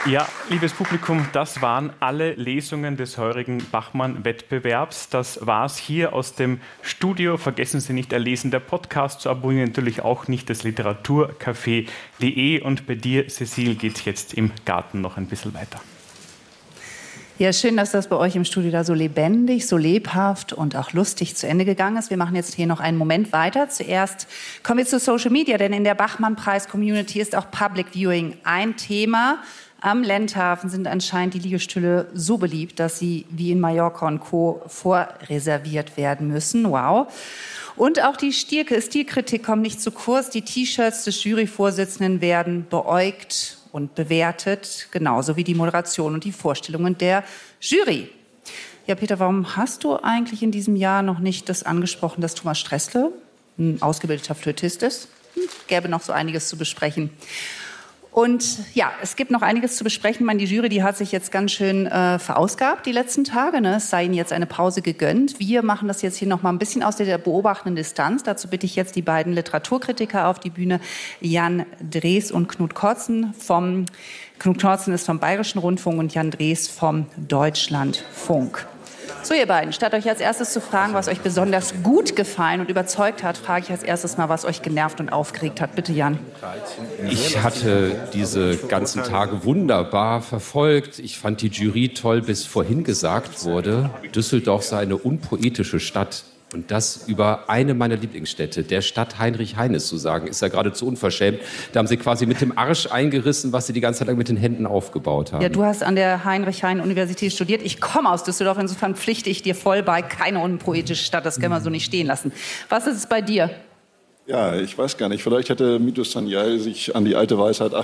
Ja, liebes Publikum, das waren alle Lesungen des heurigen Bachmann-Wettbewerbs. Das war's hier aus dem Studio. Vergessen Sie nicht, Erlesen der Podcast zu abonnieren, natürlich auch nicht das Literaturcafé.de. Und bei dir, Cecile, geht's jetzt im Garten noch ein bisschen weiter. Ja, schön, dass das bei euch im Studio da so lebendig, so lebhaft und auch lustig zu Ende gegangen ist. Wir machen jetzt hier noch einen Moment weiter. Zuerst kommen wir zu Social Media, denn in der Bachmann-Preis-Community ist auch Public Viewing ein Thema. Am Lendhafen sind anscheinend die Liegestühle so beliebt, dass sie wie in Mallorca und Co. vorreserviert werden müssen. Wow. Und auch die Stilkritik kommt nicht zu kurz. Die T-Shirts des Juryvorsitzenden werden beäugt und bewertet, genauso wie die Moderation und die Vorstellungen der Jury. Ja, Peter, warum hast du eigentlich in diesem Jahr noch nicht das angesprochen, dass Thomas Stressle ein ausgebildeter Flötist ist? Gäbe noch so einiges zu besprechen. Und ja, es gibt noch einiges zu besprechen. Ich meine, die Jury, die hat sich jetzt ganz schön verausgabt die letzten Tage. Ne? Es sei ihnen jetzt eine Pause gegönnt. Wir machen das jetzt hier noch mal ein bisschen aus der beobachtenden Distanz. Dazu bitte ich jetzt die beiden Literaturkritiker auf die Bühne, Jan Drees und Knut Kortzen. Knut Kortzen ist vom Bayerischen Rundfunk und Jan Drees vom Deutschlandfunk. So, ihr beiden, statt euch als erstes zu fragen, was euch besonders gut gefallen und überzeugt hat, frage ich als erstes mal, was euch genervt und aufgeregt hat. Bitte, Jan. Ich hatte diese ganzen Tage wunderbar verfolgt. Ich fand die Jury toll, bis vorhin gesagt wurde, Düsseldorf sei eine unpoetische Stadt. Und das über eine meiner Lieblingsstädte, der Stadt Heinrich Heines zu sagen, ist ja geradezu unverschämt. Da haben sie quasi mit dem Arsch eingerissen, was sie die ganze Zeit lang mit den Händen aufgebaut haben. Ja, du hast an der Heinrich-Heine-Universität studiert. Ich komme aus Düsseldorf, insofern pflichte ich dir voll bei. Keine unpoetische Stadt, das können wir so nicht stehen lassen. Was ist es bei dir? Ja, ich weiß gar nicht. Vielleicht hätte Mitos Tanyai sich an die alte Weisheit,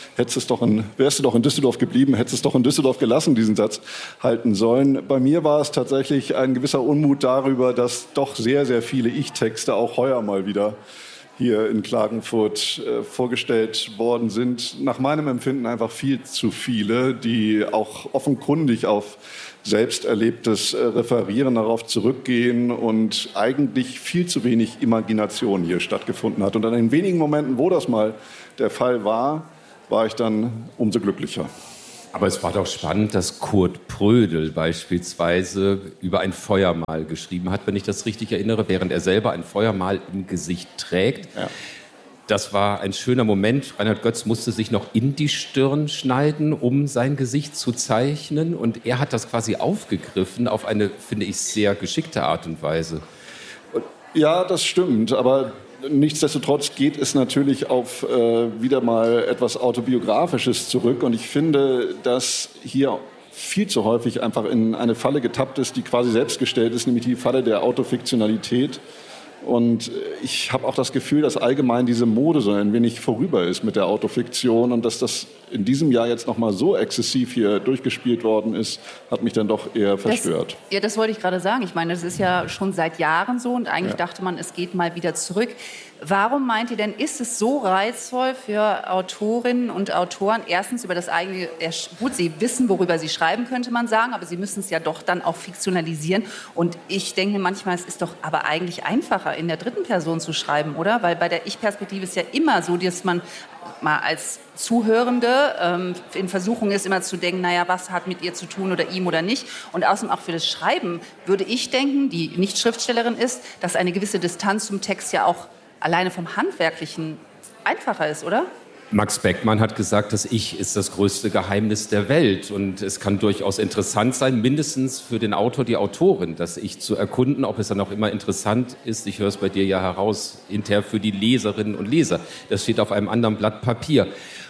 wärst du doch in Düsseldorf geblieben, hättest es doch in Düsseldorf gelassen, diesen Satz halten sollen. Bei mir war es tatsächlich ein gewisser Unmut darüber, dass doch sehr, sehr viele Ich-Texte auch heuer mal wieder hier in Klagenfurt vorgestellt worden sind. Nach meinem Empfinden einfach viel zu viele, die auch offenkundig auf selbsterlebtes Referieren darauf zurückgehen und eigentlich viel zu wenig Imagination hier stattgefunden hat. Und an den wenigen Momenten, wo das mal der Fall war, war ich dann umso glücklicher. Aber es war doch spannend, dass Kurt Prödel beispielsweise über ein Feuermal geschrieben hat, wenn ich das richtig erinnere, während er selber ein Feuermal im Gesicht trägt. Ja. Das war ein schöner Moment. Reinhard Götz musste sich noch in die Stirn schneiden, um sein Gesicht zu zeichnen. Und er hat das quasi aufgegriffen auf eine, finde ich, sehr geschickte Art und Weise. Ja, das stimmt. Aber nichtsdestotrotz geht es natürlich auf wieder mal etwas Autobiografisches zurück. Und ich finde, dass hier viel zu häufig einfach in eine Falle getappt ist, die quasi selbst gestellt ist, nämlich die Falle der Autofiktionalität. Und ich habe auch das Gefühl, dass allgemein diese Mode so ein wenig vorüber ist mit der Autofiktion und dass das in diesem Jahr jetzt noch mal so exzessiv hier durchgespielt worden ist, hat mich dann doch eher verstört. Das wollte ich gerade sagen. Ich meine, das ist ja schon seit Jahren so und eigentlich dachte man, es geht mal wieder zurück. Warum meint ihr denn, ist es so reizvoll für Autorinnen und Autoren, erstens über das eigene, gut, sie wissen, worüber sie schreiben, könnte man sagen, aber sie müssen es ja doch dann auch fiktionalisieren. Und ich denke manchmal, es ist doch aber eigentlich einfacher, in der dritten Person zu schreiben, oder? Weil bei der Ich-Perspektive ist ja immer so, dass man mal als Zuhörende in Versuchung ist, immer zu denken, naja, was hat mit ihr zu tun oder ihm oder nicht. Und außerdem auch für das Schreiben würde ich denken, die nicht Schriftstellerin ist, dass eine gewisse Distanz zum Text ja auch alleine vom Handwerklichen einfacher ist, oder? Max Beckmann hat gesagt, das Ich ist das größte Geheimnis der Welt. Und es kann durchaus interessant sein, mindestens für den Autor, die Autorin, das Ich zu erkunden. Ob es dann auch immer interessant ist, ich höre es bei dir ja heraus, hinterher für die Leserinnen und Leser. Das steht auf einem anderen Blatt Papier.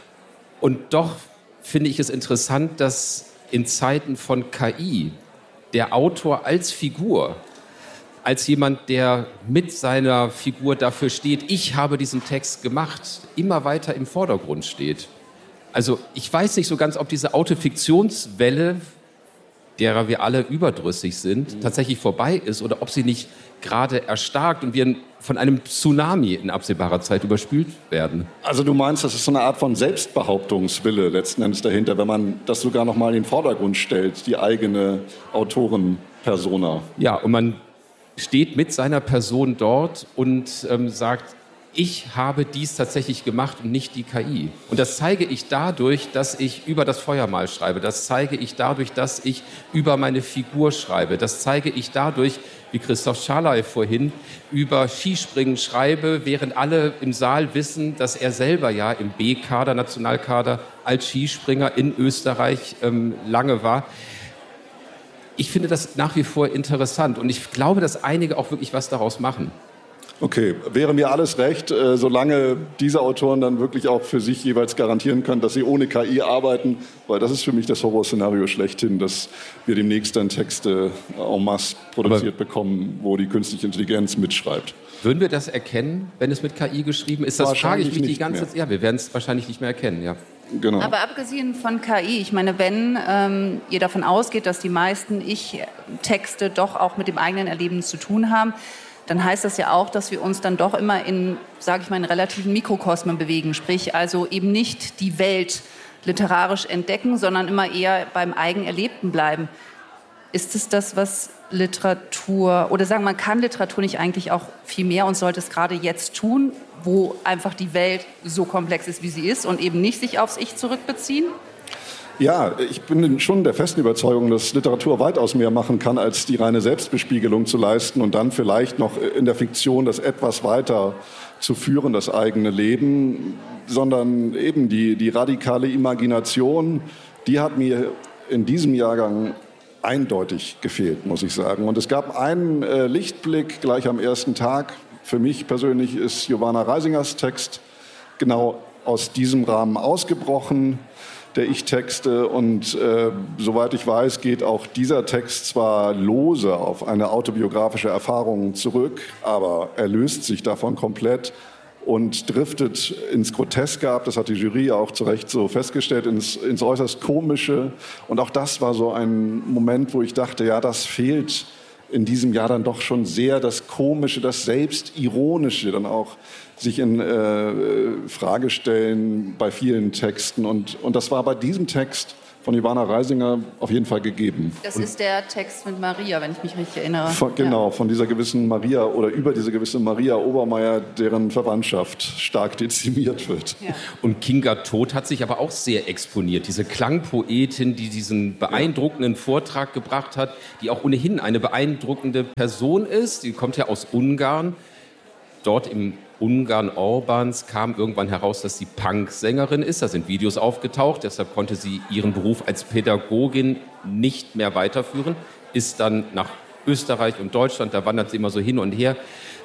Und doch finde ich es interessant, dass in Zeiten von KI der Autor als Figur, als jemand, der mit seiner Figur dafür steht, ich habe diesen Text gemacht, immer weiter im Vordergrund steht. Also ich weiß nicht so ganz, ob diese Autofiktionswelle, derer wir alle überdrüssig sind, tatsächlich vorbei ist oder ob sie nicht gerade erstarkt und wir von einem Tsunami in absehbarer Zeit überspült werden. Also du meinst, das ist so eine Art von Selbstbehauptungswille letzten Endes dahinter, wenn man das sogar noch mal in den Vordergrund stellt, die eigene Autorenpersona. Ja, und man steht mit seiner Person dort und sagt, ich habe dies tatsächlich gemacht und nicht die KI. Und das zeige ich dadurch, dass ich über das Feuermal schreibe. Das zeige ich dadurch, dass ich über meine Figur schreibe. Das zeige ich dadurch, wie Christoph Scharley vorhin, über Skispringen schreibe, während alle im Saal wissen, dass er selber ja im B-Kader, Nationalkader, als Skispringer in Österreich lange war. Ich finde das nach wie vor interessant und ich glaube, dass einige auch wirklich was daraus machen. Okay, wäre mir alles recht, solange diese Autoren dann wirklich auch für sich jeweils garantieren können, dass sie ohne KI arbeiten, weil das ist für mich das Horrorszenario schlechthin, dass wir demnächst dann Texte en masse produziert bekommen, wo die künstliche Intelligenz mitschreibt. Würden wir das erkennen, wenn es mit KI geschrieben ist? Das frage ich mich die ganze Zeit. Ja, wir werden es wahrscheinlich nicht mehr erkennen, ja. Genau. Aber abgesehen von KI, ich meine, wenn ihr davon ausgeht, dass die meisten Ich-Texte doch auch mit dem eigenen Erleben zu tun haben, dann heißt das ja auch, dass wir uns dann doch immer in, sage ich mal, in relativen Mikrokosmen bewegen. Sprich, also eben nicht die Welt literarisch entdecken, sondern immer eher beim Eigenerlebten bleiben. Ist es das, was Literatur, oder sagen wir, man kann Literatur nicht eigentlich auch viel mehr und sollte es gerade jetzt tun, wo einfach die Welt so komplex ist, wie sie ist und eben nicht sich aufs Ich zurückbeziehen? Ja, ich bin schon der festen Überzeugung, dass Literatur weitaus mehr machen kann, als die reine Selbstbespiegelung zu leisten und dann vielleicht noch in der Fiktion das etwas weiter zu führen, das eigene Leben, sondern eben die radikale Imagination, die hat mir in diesem Jahrgang eindeutig gefehlt, muss ich sagen. Und es gab einen Lichtblick gleich am ersten Tag. Für mich persönlich ist Giovanna Reisingers Text genau aus diesem Rahmen ausgebrochen, der Ich-Texte. Und soweit ich weiß, geht auch dieser Text zwar lose auf eine autobiografische Erfahrung zurück, aber er löst sich davon komplett und driftet ins Groteske ab. Das hat die Jury auch zu Recht so festgestellt, ins äußerst Komische. Und auch das war so ein Moment, wo ich dachte, ja, das fehlt in diesem Jahr dann doch schon sehr, das Komische, das Selbstironische dann auch sich in Frage stellen bei vielen Texten. Und das war bei diesem Text von Giovanna Reisinger auf jeden Fall gegeben. Das ist der Text mit Maria, wenn ich mich richtig erinnere. Genau, von dieser gewissen Maria oder über diese gewisse Maria Obermeier, deren Verwandtschaft stark dezimiert wird. Ja. Und Kinga Todt hat sich aber auch sehr exponiert. Diese Klangpoetin, die diesen beeindruckenden Vortrag gebracht hat, die auch ohnehin eine beeindruckende Person ist. Die kommt ja aus Ungarn. Dort im Ungarn Orbáns kam irgendwann heraus, dass sie Punk-Sängerin ist. Da sind Videos aufgetaucht. Deshalb konnte sie ihren Beruf als Pädagogin nicht mehr weiterführen. Ist dann nach Österreich und Deutschland, da wandert sie immer so hin und her,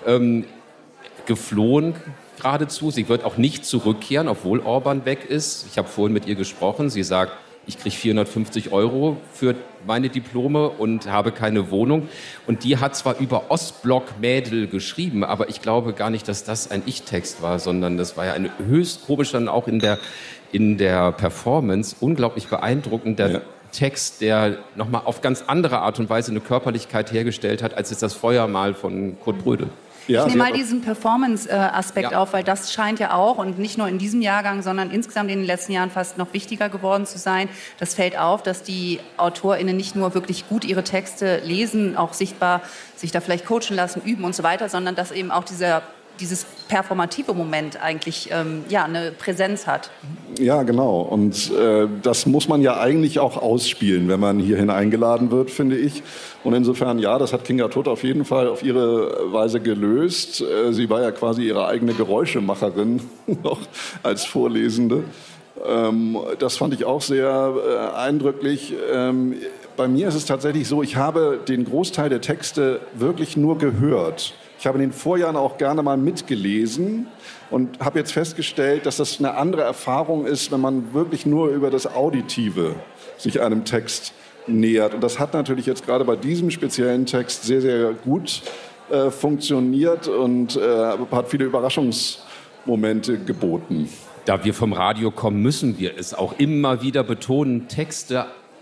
geflohen geradezu. Sie wird auch nicht zurückkehren, obwohl Orbán weg ist. Ich habe vorhin mit ihr gesprochen. Sie sagt, ich kriege 450 € für meine Diplome und habe keine Wohnung. Und die hat zwar über Ostblock-Mädel geschrieben, aber ich glaube gar nicht, dass das ein Ich-Text war, sondern das war ja ein höchst komischer, dann auch in der Performance, unglaublich beeindruckender Text, der nochmal auf ganz andere Art und Weise eine Körperlichkeit hergestellt hat, als jetzt das Feuermal von Kurt Brödel. Ja, ich nehme mal diesen Performance-Aspekt auf, weil das scheint ja auch, und nicht nur in diesem Jahrgang, sondern insgesamt in den letzten Jahren fast noch wichtiger geworden zu sein. Das fällt auf, dass die AutorInnen nicht nur wirklich gut ihre Texte lesen, auch sichtbar sich da vielleicht coachen lassen, üben und so weiter, sondern dass eben auch dieses performative Moment eigentlich eine Präsenz hat. Ja, genau. Und das muss man ja eigentlich auch ausspielen, wenn man hierhin eingeladen wird, finde ich. Und insofern, ja, das hat Kinga Todt auf jeden Fall auf ihre Weise gelöst. Sie war ja quasi ihre eigene Geräuschemacherin noch als Vorlesende. Das fand ich auch sehr eindrücklich. Bei mir ist es tatsächlich so, ich habe den Großteil der Texte wirklich nur gehört. Ich habe in den Vorjahren auch gerne mal mitgelesen und habe jetzt festgestellt, dass das eine andere Erfahrung ist, wenn man wirklich nur über das Auditive sich einem Text nähert. Und das hat natürlich jetzt gerade bei diesem speziellen Text sehr, sehr gut funktioniert und hat viele Überraschungsmomente geboten. Da wir vom Radio kommen, müssen wir es auch immer wieder betonen, Texte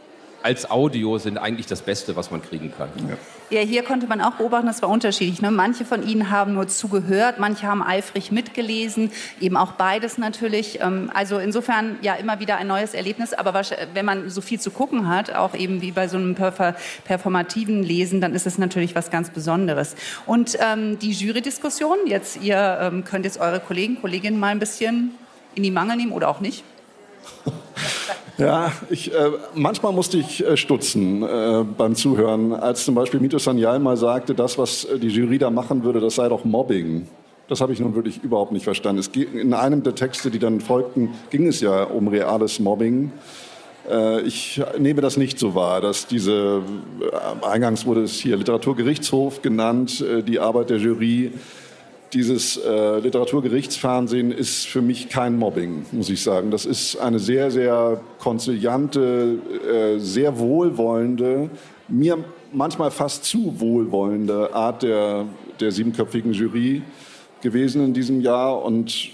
als Audio sind eigentlich das Beste, was man kriegen kann. Ja, hier konnte man auch beobachten, das war unterschiedlich. Ne? Manche von Ihnen haben nur zugehört, manche haben eifrig mitgelesen, eben auch beides natürlich. Also insofern ja immer wieder ein neues Erlebnis. Aber wenn man so viel zu gucken hat, auch eben wie bei so einem performativen Lesen, dann ist es natürlich was ganz Besonderes. Und die Jury-Diskussion, jetzt ihr könnt jetzt eure Kolleginnen mal ein bisschen in die Mangel nehmen oder auch nicht. Ja, manchmal musste ich stutzen beim Zuhören, als zum Beispiel Mito Sanyal mal sagte, das, was die Jury da machen würde, das sei doch Mobbing. Das habe ich nun wirklich überhaupt nicht verstanden. In einem der Texte, die dann folgten, ging es ja um reales Mobbing. Ich nehme das nicht so wahr, dass eingangs wurde es hier Literaturgerichtshof genannt, die Arbeit der Jury. Dieses Literaturgerichtsfernsehen ist für mich kein Mobbing, muss ich sagen. Das ist eine sehr, sehr konziliante, sehr wohlwollende, mir manchmal fast zu wohlwollende Art der siebenköpfigen Jury gewesen in diesem Jahr. Und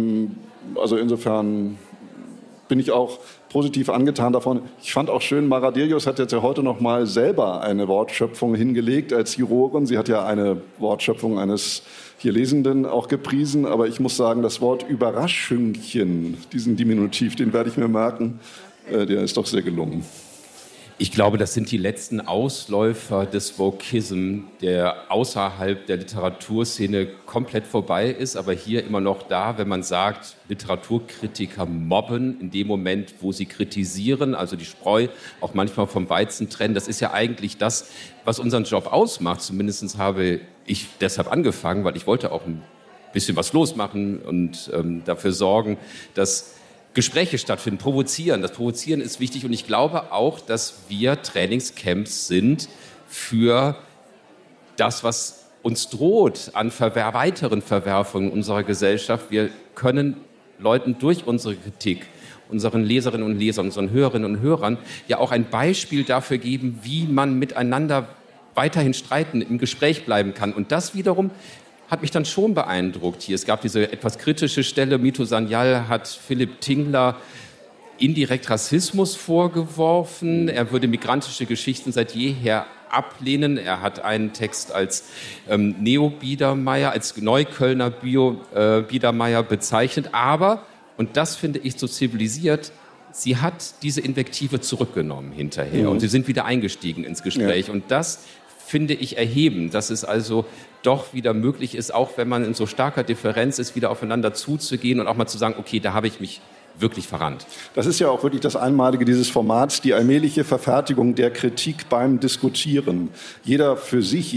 also insofern bin ich auch positiv angetan davon. Ich fand auch schön, Mara Delius hat jetzt ja heute noch mal selber eine Wortschöpfung hingelegt als Jurorin. Sie hat ja eine Wortschöpfung eines hier Lesenden auch gepriesen, aber ich muss sagen, das Wort Überraschungchen, diesen Diminutiv, den werde ich mir merken, der ist doch sehr gelungen. Ich glaube, das sind die letzten Ausläufer des Wokism, der außerhalb der Literaturszene komplett vorbei ist, aber hier immer noch da, wenn man sagt, Literaturkritiker mobben in dem Moment, wo sie kritisieren, also die Spreu auch manchmal vom Weizen trennen. Das ist ja eigentlich das, was unseren Job ausmacht. Zumindest habe ich deshalb angefangen, weil ich wollte auch ein bisschen was losmachen und dafür sorgen, dass Gespräche stattfinden, provozieren. Das Provozieren ist wichtig und ich glaube auch, dass wir Trainingscamps sind für das, was uns droht an weiteren Verwerfungen unserer Gesellschaft. Wir können Leuten durch unsere Kritik, unseren Leserinnen und Lesern, unseren Hörerinnen und Hörern ja auch ein Beispiel dafür geben, wie man miteinander weiterhin streiten, im Gespräch bleiben kann. Und das wiederum hat mich dann schon beeindruckt hier. Es gab diese etwas kritische Stelle, Mito Sanyal hat Philipp Tingler indirekt Rassismus vorgeworfen. Er würde migrantische Geschichten seit jeher ablehnen. Er hat einen Text als Neo-Biedermeier, als Neuköllner Biedermeier bezeichnet. Aber, und das finde ich so zivilisiert, sie hat diese Invektive zurückgenommen hinterher. Und sie sind wieder eingestiegen ins Gespräch. Und das finde ich erhebend, dass es also doch wieder möglich ist, auch wenn man in so starker Differenz ist, wieder aufeinander zuzugehen und auch mal zu sagen, okay, da habe ich mich wirklich verrannt. Das ist ja auch wirklich das Einmalige dieses Formats, die allmähliche Verfertigung der Kritik beim Diskutieren. Jede für sich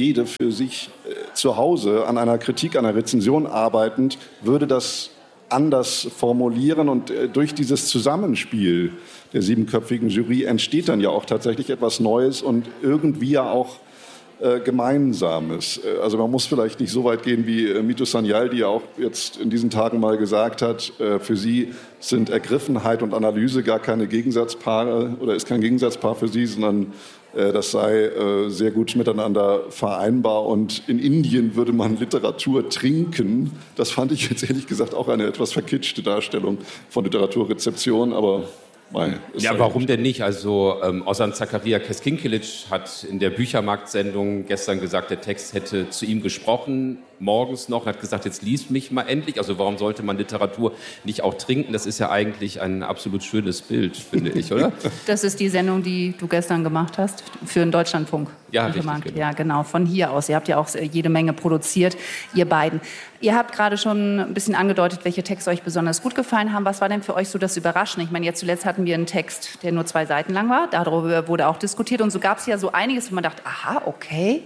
zu Hause an einer Kritik, einer Rezension arbeitend, würde das anders formulieren und durch dieses Zusammenspiel der siebenköpfigen Jury entsteht dann ja auch tatsächlich etwas Neues und irgendwie ja auch Gemeinsames. Also man muss vielleicht nicht so weit gehen wie Mito Sanyal, die ja auch jetzt in diesen Tagen mal gesagt hat, für sie sind Ergriffenheit und Analyse gar keine Gegensatzpaare oder ist kein Gegensatzpaar für sie, sondern das sei sehr gut miteinander vereinbar. Und in Indien würde man Literatur trinken. Das fand ich jetzt ehrlich gesagt auch eine etwas verkitschte Darstellung von Literaturrezeption, aber ja, warum denn nicht? Also Ozan Zakaria Keskinkilic hat in der Büchermarktsendung gestern gesagt, der Text hätte zu ihm gesprochen, morgens noch, hat gesagt, jetzt lies mich mal endlich. Also warum sollte man Literatur nicht auch trinken? Das ist ja eigentlich ein absolut schönes Bild, finde ich, oder? Das ist die Sendung, die du gestern gemacht hast für den Deutschlandfunk. Ja, richtig, genau. Ja, genau, von hier aus. Ihr habt ja auch jede Menge produziert, ihr beiden. Ihr habt gerade schon ein bisschen angedeutet, welche Texte euch besonders gut gefallen haben. Was war denn für euch so das Überraschende? Ich meine, jetzt zuletzt hatten wir einen Text, der nur 2 Seiten lang war. Darüber wurde auch diskutiert. Und so gab es ja so einiges, wo man dachte, aha, okay.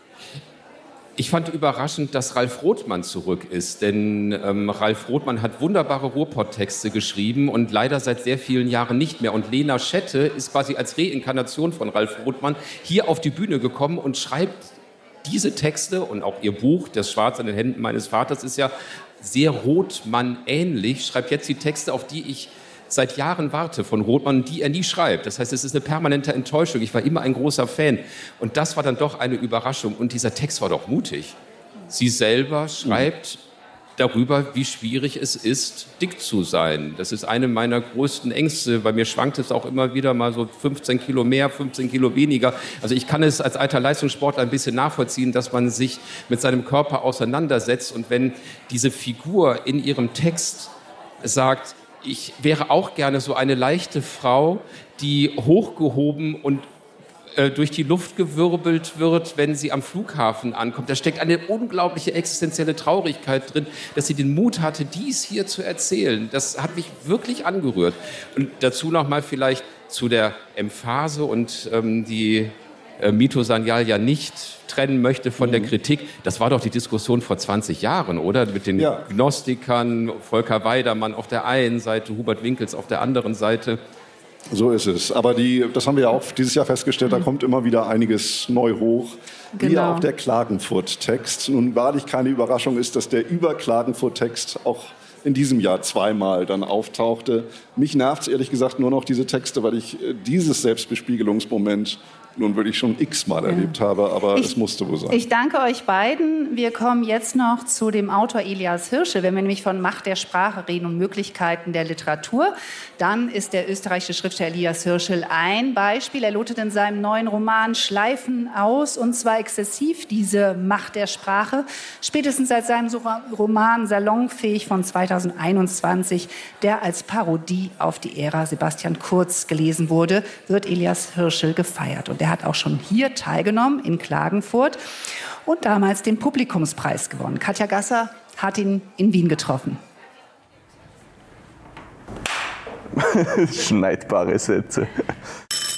Ich fand überraschend, dass Ralf Rothmann zurück ist, denn Ralf Rothmann hat wunderbare Ruhrpott-Texte geschrieben und leider seit sehr vielen Jahren nicht mehr. Und Lena Schette ist quasi als Reinkarnation von Ralf Rothmann hier auf die Bühne gekommen und schreibt diese Texte und auch ihr Buch, Das Schwarz an den Händen meines Vaters, ist ja sehr Rothmann-ähnlich, schreibt jetzt die Texte, auf die ich seit Jahren warte von Rothmann, die er nie schreibt. Das heißt, es ist eine permanente Enttäuschung. Ich war immer ein großer Fan. Und das war dann doch eine Überraschung. Und dieser Text war doch mutig. Sie selber schreibt darüber, wie schwierig es ist, dick zu sein. Das ist eine meiner größten Ängste. Bei mir schwankt es auch immer wieder mal so 15 Kilo mehr, 15 Kilo weniger. Also ich kann es als alter Leistungssportler ein bisschen nachvollziehen, dass man sich mit seinem Körper auseinandersetzt. Und wenn diese Figur in ihrem Text sagt, ich wäre auch gerne so eine leichte Frau, die hochgehoben und durch die Luft gewirbelt wird, wenn sie am Flughafen ankommt. Da steckt eine unglaubliche existenzielle Traurigkeit drin, dass sie den Mut hatte, dies hier zu erzählen. Das hat mich wirklich angerührt. Und dazu noch mal vielleicht zu der Emphase und die Mito Sanyal ja nicht trennen möchte von der Kritik. Das war doch die Diskussion vor 20 Jahren, oder? Mit den Gnostikern, Volker Weidermann auf der einen Seite, Hubert Winkels auf der anderen Seite. So ist es. Aber das haben wir ja auch dieses Jahr festgestellt, da kommt immer wieder einiges neu hoch. Genau. Wie auch der Klagenfurt-Text. Nun wahrlich keine Überraschung ist, dass der Über-Klagenfurt-Text auch in diesem Jahr zweimal dann auftauchte. Mich nervt es ehrlich gesagt nur noch diese Texte, weil ich dieses Selbstbespiegelungsmoment nun wirklich schon x-mal erlebt habe, aber es musste wohl sein. Ich danke euch beiden. Wir kommen jetzt noch zu dem Autor Elias Hirschel. Wenn wir nämlich von Macht der Sprache reden und Möglichkeiten der Literatur, dann ist der österreichische Schriftsteller Elias Hirschel ein Beispiel. Er lotet in seinem neuen Roman Schleifen aus, und zwar exzessiv, diese Macht der Sprache. Spätestens seit seinem Roman Salonfähig von 2021, der als Parodie auf die Ära Sebastian Kurz gelesen wurde, wird Elias Hirschel gefeiert. Und er hat auch schon hier teilgenommen, in Klagenfurt, und damals den Publikumspreis gewonnen. Katja Gasser hat ihn in Wien getroffen. Schneidbare Sätze.